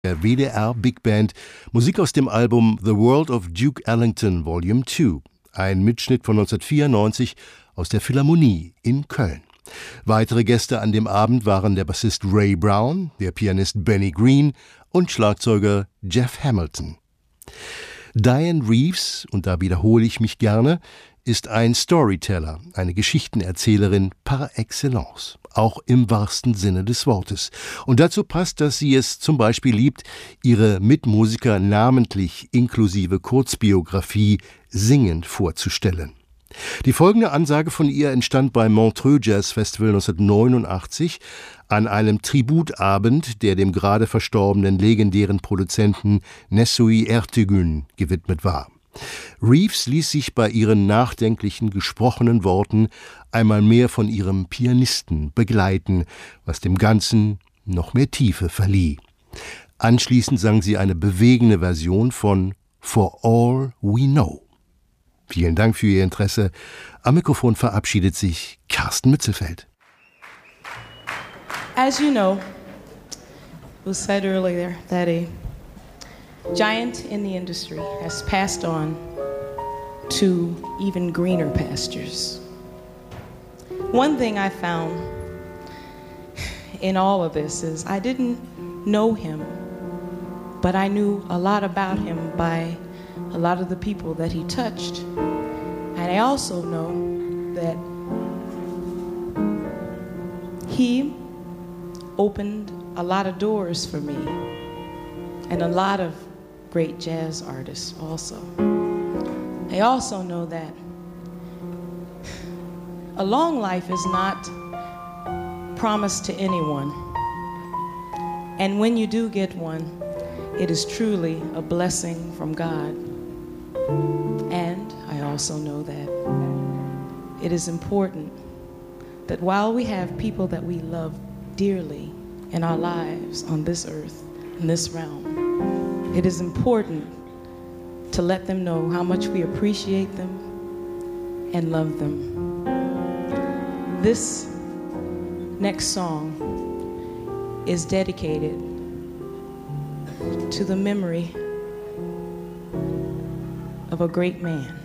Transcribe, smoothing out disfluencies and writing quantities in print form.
der WDR Big Band, Musik aus dem Album The World of Duke Ellington Volume 2, ein Mitschnitt von 1994 aus der Philharmonie in Köln. Weitere Gäste an dem Abend waren der Bassist Ray Brown, der Pianist Benny Green und Schlagzeuger Jeff Hamilton. Dianne Reeves, und da wiederhole ich mich gerne, ist ein Storyteller, eine Geschichtenerzählerin par excellence, auch im wahrsten Sinne des Wortes. Und dazu passt, dass sie es zum Beispiel liebt, ihre Mitmusiker namentlich inklusive Kurzbiografie singend vorzustellen. Die folgende Ansage von ihr entstand beim Montreux Jazz Festival 1989 an einem Tributabend, der dem gerade verstorbenen legendären Produzenten Nesui Ertegün gewidmet war. Reeves ließ sich bei ihren nachdenklichen, gesprochenen Worten einmal mehr von ihrem Pianisten begleiten, was dem Ganzen noch mehr Tiefe verlieh. Anschließend sang sie eine bewegende Version von For All We Know. Vielen Dank für Ihr Interesse. Am Mikrofon verabschiedet sich Carsten Mützelfeld. As you know, it was said earlier that a giant in the industry has passed on to even greener pastures. One thing I found in all of this is I didn't know him, but I knew a lot about him by a lot of the people that he touched. And I also know that he opened a lot of doors for me and a lot of great jazz artists also. I also know that a long life is not promised to anyone. And when you do get one, it is truly a blessing from God. And I also know that it is important that while we have people that we love dearly in our lives on this earth, in this realm, it is important to let them know how much we appreciate them and love them. This next song is dedicated to the memory of a great man.